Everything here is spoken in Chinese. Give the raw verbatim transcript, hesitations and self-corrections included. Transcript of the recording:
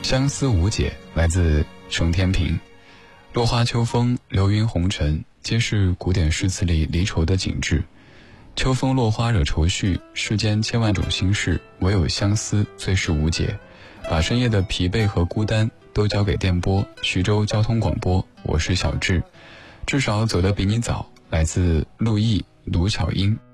相思无解，来自程天平。落花秋风，流云红尘，皆是古典诗词里离愁的景致。秋风落花惹愁绪，世间千万种心事，唯有相思最是无解。把深夜的疲惫和孤单都交给电波，徐州交通广播，我是小智。至少走得比你早，来自陆毅、卢巧音。